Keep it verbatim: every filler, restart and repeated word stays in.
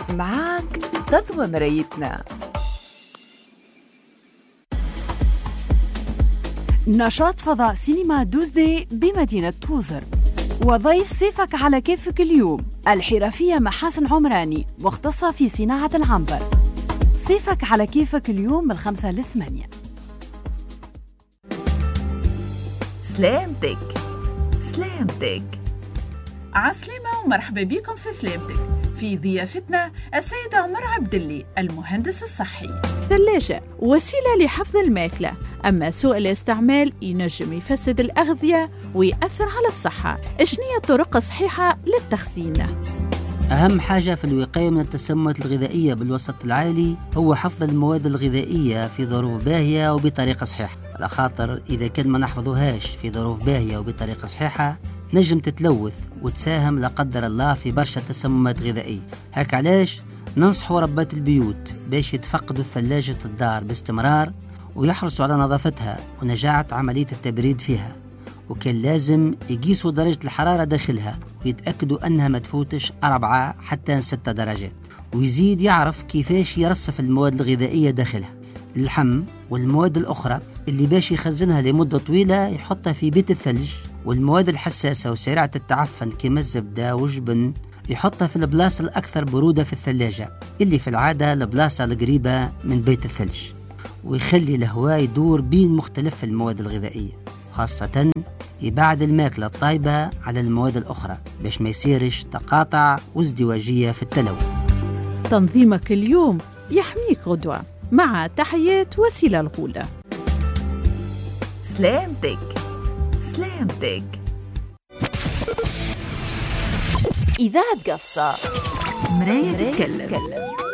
معاك تضوى مرايتنا. نشاط فضاء سينما دوزدي بمدينة توزر، وضيف سيفك على كيفك اليوم الحرفية محاسن عمراني مختصة في صناعة العنبر. سيفك على كيفك اليوم من الخمسة للثمانية. سلامتك سلامتك. عسلامة ومرحبا بكم في سلامتك. في ضيافتنا السيدة عمر عبدلي المهندس الصحي. ثلاجة وسيلة لحفظ الماكلة، أما سوء الاستعمال ينجم يفسد الأغذية ويأثر على الصحة. شنية الطرق الصحيحة للتخزين؟ أهم حاجة في الوقاية من التسممات الغذائية بالوسط العائلي هو حفظ المواد الغذائية في ظروف باهية وبطريقة صحيحة، على خاطر إذا كان ما نحفظوهاش في ظروف باهية وبطريقة صحيحة نجم تتلوث وتساهم لا قدر الله في برشا تسممات غذائية. هك علاش ننصحوا ربات البيوت باش يتفقدوا ثلاجة الدار باستمرار ويحرصوا على نظافتها ونجاعة عملية التبريد فيها، وكان لازم يقيسوا درجة الحرارة داخلها ويتأكدوا أنها ما تفوتش أربعة حتى ستة درجات، ويزيد يعرف كيفاش يرصف المواد الغذائية داخلها، اللحم والمواد الأخرى اللي باش يخزنها لمدة طويلة يحطها في بيت الثلج، والمواد الحساسة وسريعة التعفن كما الزبدة والجبن يحطها في البلاصة الأكثر برودة في الثلاجة اللي في العادة البلاصة القريبة من بيت الثلج، ويخلي الهواء يدور بين مختلف المواد الغذائية، خاصة يبعد الماكلة الطيبة على المواد الأخرى باش ما يصيرش تقاطع وازدواجية في التلوث. تنظيمك اليوم يحميك غدوة. مع تحيات وسيلة الغولة. سلامتك سلامتك. إذاعة قفصة، مراية تتكلم.